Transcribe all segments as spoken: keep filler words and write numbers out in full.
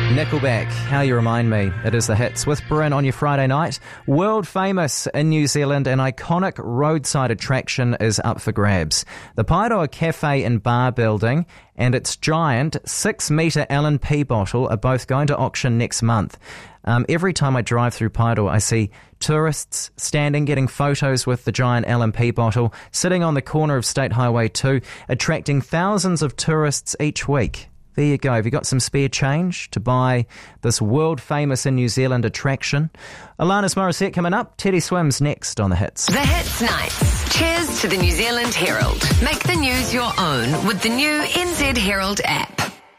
Nickelback, How You Remind Me. It is the hits with Bryn on your Friday night. World famous in New Zealand, an iconic roadside attraction is up for grabs. The Paeroa Cafe and Bar building and its giant six metre L and P bottle are both going to auction next month. Um, every time I drive through Paeroa, I see tourists standing, getting photos with the giant L and P bottle, sitting on the corner of State Highway two, attracting thousands of tourists each week. There you go. Have you got some spare change to buy this world-famous in New Zealand attraction? Alanis Morissette coming up. Teddy Swims next on The Hits. The Hits Nights. Cheers to the New Zealand Herald. Make the news your own with the new N Z Herald app.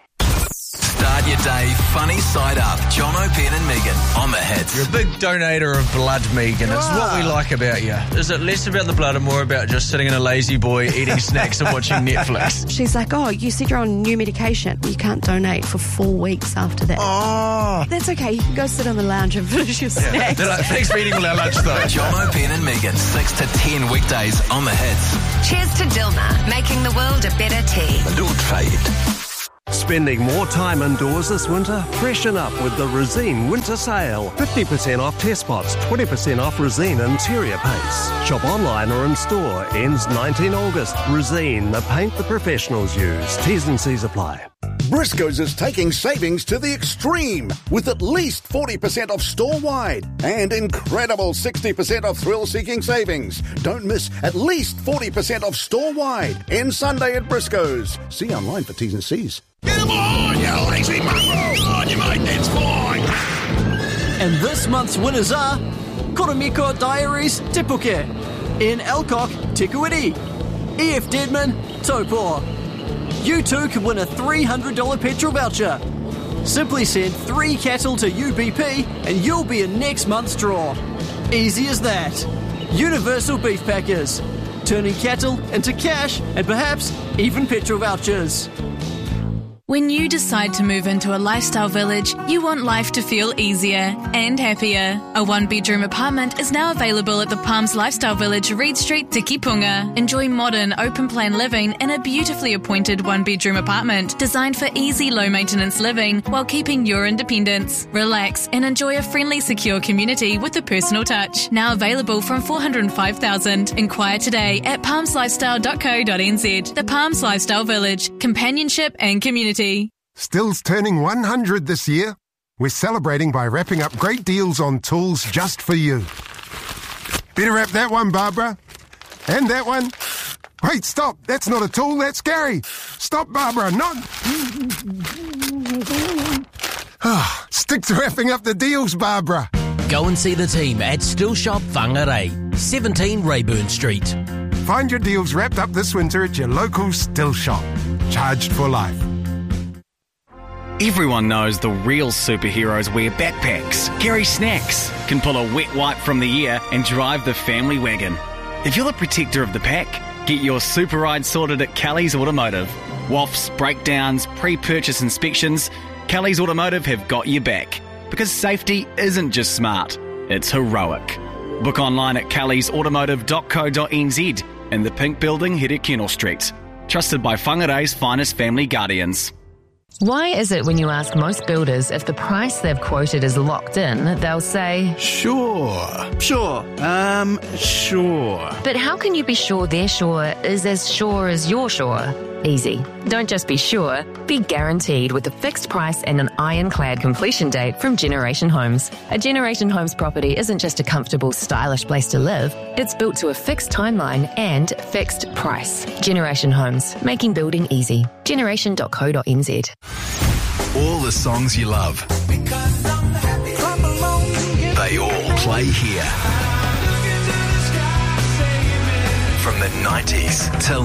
Start your day funny side up. Jono, Ben and Megan on The Hits. You're a big donator of blood, Megan. You It's are. what we like about you. Is it less about the blood and more about just sitting in a lazy boy, eating snacks and watching Netflix? She's like, oh, you said you're on new medication. You can't donate for four weeks after that. Oh. That's okay. You can go sit on the lounge and finish your snacks. They're like, thanks for eating all our lunch, though. Jono, Ben and Megan, six to ten weekdays on The Hits. Cheers to Dilmah, making the world a better tea. Little trade. Spending more time indoors this winter? Freshen up with the Resene Winter Sale. fifty percent off test pots, twenty percent off Resene interior paints. Shop online or in store. Ends nineteenth of August. Resene, the paint the professionals use. T's and C's apply. Briscoe's is taking savings to the extreme with at least forty percent off store-wide and incredible sixty percent off thrill-seeking savings. Don't miss at least forty percent off store-wide. End Sunday at Briscoe's. See online for T's and C's. Get him on, you lazy mongrel! On you, mate, it's fine! And this month's winners are Koromiko Diaries Te Puke, in Alcock, Te Kuiti, E F Deadman, Taupo. You too can win a three hundred dollars petrol voucher. Simply send three cattle to U B P and you'll be in next month's draw. Easy as that. Universal Beef Packers, turning cattle into cash and perhaps even petrol vouchers. When you decide to move into a lifestyle village, you want life to feel easier and happier. A one-bedroom apartment is now available at the Palms Lifestyle Village, Reed Street, Tikipunga. Enjoy modern, open-plan living in a beautifully appointed one-bedroom apartment designed for easy, low-maintenance living while keeping your independence. Relax and enjoy a friendly, secure community with a personal touch. Now available from four hundred five thousand dollars. Inquire today at palms lifestyle dot co dot n z. The Palms Lifestyle Village. Companionship and community. Still's turning one hundred this year. We're celebrating by wrapping up great deals on tools just for you. Better wrap that one, Barbara. And that one. Wait, stop. That's not a tool, that's Gary. Stop, Barbara, not... Oh, stick to wrapping up the deals, Barbara. Go and see the team at Still Shop Whangarei, seventeen Rayburn Street. Find your deals wrapped up this winter at your local Still Shop. Charged for life. Everyone knows the real superheroes wear backpacks, carry snacks, can pull a wet wipe from the ear and drive the family wagon. If you're the protector of the pack, get your super ride sorted at Kelly's Automotive. W A Fs, breakdowns, pre-purchase inspections, Kelly's Automotive have got your back. Because safety isn't just smart, it's heroic. Book online at kellys automotive dot co dot n z in the Pink Building here at Kennel Street. Trusted by Whangarei's finest family guardians. Why is it when you ask most builders if the price they've quoted is locked in, they'll say, Sure. Sure. Um, sure. But how can you be sure their sure is as sure as you're sure? Easy. Don't just be sure, be guaranteed with a fixed price and an ironclad completion date from Generation Homes. A Generation Homes property isn't just a comfortable, stylish place to live. It's built to a fixed timeline and fixed price. Generation Homes, making building easy. generation dot co dot n z. All the songs you love. They all play here. From the nineties till